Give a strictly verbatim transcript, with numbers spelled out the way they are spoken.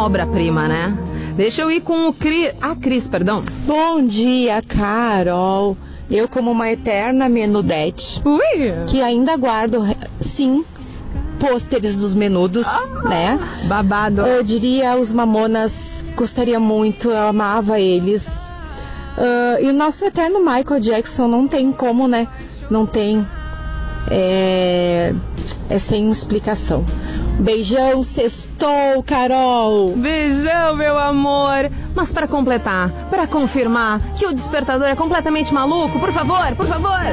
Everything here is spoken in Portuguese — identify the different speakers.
Speaker 1: obra-prima, né? Deixa eu ir com o Cris... Ah, Cris, perdão.
Speaker 2: Bom dia, Carol. Eu, como uma eterna menudete,
Speaker 1: Ui!
Speaker 2: que ainda guardo, sim, pôsteres dos Menudos, ah, né?
Speaker 1: Babado.
Speaker 2: Eu diria, os Mamonas, gostaria muito, eu amava eles. Uh, e o nosso eterno Michael Jackson, não tem como, né? Não tem. É, é sem explicação. Beijão, sextou, Carol.
Speaker 1: Beijão, meu amor. Mas para completar, para confirmar que o despertador é completamente maluco, por favor, por favor.